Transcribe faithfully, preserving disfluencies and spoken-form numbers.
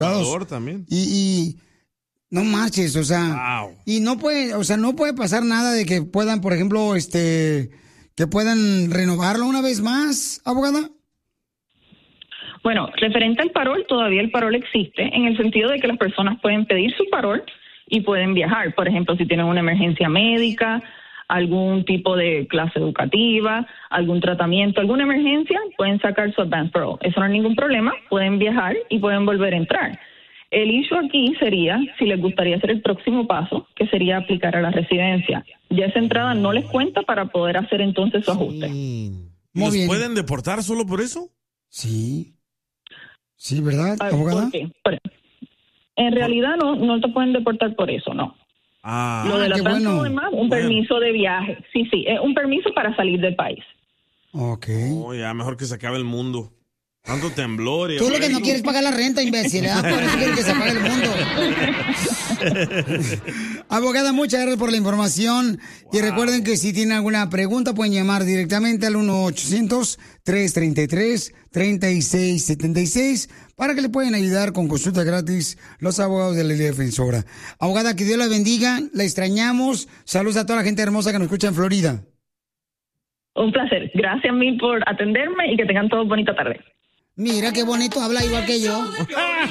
Salvador también. Y, y no marches, o sea, wow. y no puede, o sea, no puede pasar nada de que puedan, por ejemplo, este, que puedan renovarlo una vez más, abogada. Bueno, referente al parol, todavía el parol existe en el sentido de que las personas pueden pedir su parol y pueden viajar. Por ejemplo, si tienen una emergencia médica, algún tipo de clase educativa, algún tratamiento, alguna emergencia, pueden sacar su advance parole. Eso no es ningún problema, pueden viajar y pueden volver a entrar. El issue aquí sería si les gustaría hacer el próximo paso, que sería aplicar a la residencia. Ya esa entrada no les cuenta para poder hacer entonces su ajuste. Sí. ¿Los pueden deportar solo por eso? Sí. Sí, ¿verdad, abogada? ¿Por qué? En realidad no, no te pueden deportar por eso, no. Ah, Lo de la qué bueno. Demás, un bueno. permiso de viaje. Sí, sí, es un permiso para salir del país. Ok. Oh, ya, mejor que se acabe el mundo. Tanto temblor. Y Tú lo que no quieres es pagar la renta, imbécil, ¿eh? Por eso quieres que se apague el mundo. Abogada, muchas gracias por la información. Wow. Y recuerden que si tienen alguna pregunta, pueden llamar directamente al uno ochocientos, tres treinta y tres, treinta y seis setenta y seis para que le puedan ayudar con consulta gratis los abogados de la Liga Defensora. Abogada, que Dios la bendiga. La extrañamos. Saludos a toda la gente hermosa que nos escucha en Florida. Un placer. Gracias mil por atenderme y que tengan todos bonita tarde. Mira qué bonito, habla igual que yo.